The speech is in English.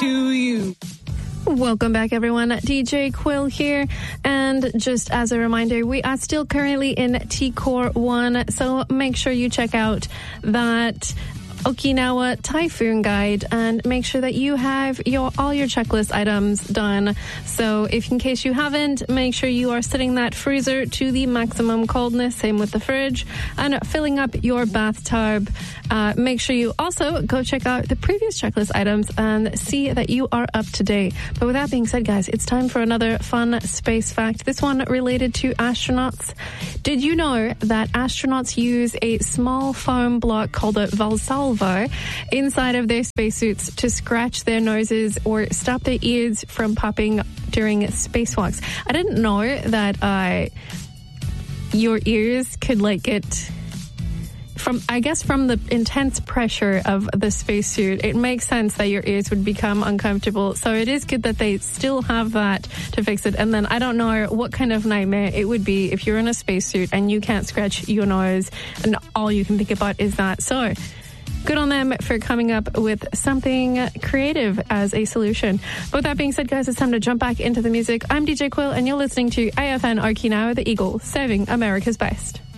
to you. Welcome back, everyone. DJ Quill here. And just as a reminder, we are still currently in T-Core 1, so make sure you check out that Okinawa Typhoon Guide and make sure that you have all your checklist items done. So if in case you haven't, make sure you are setting that freezer to the maximum coldness, same with the fridge, and filling up your bathtub. Make sure you also go check out the previous checklist items and see that you are up to date. But with that being said, guys, it's time for another fun space fact. This one related to astronauts. Did you know that astronauts use a small foam block called a Valsalva inside of their spacesuits to scratch their noses or stop their ears from popping during spacewalks? I didn't know that your ears could get from the intense pressure of the spacesuit. It makes sense that your ears would become uncomfortable. So it is good that they still have that to fix it. And then I don't know what kind of nightmare it would be if you're in a spacesuit and you can't scratch your nose and all you can think about is that. So good on them for coming up with something creative as a solution. But with that being said, guys, it's time to jump back into the music. I'm DJ Quill, and you're listening to AFN Okinawa, the Eagle, serving America's best.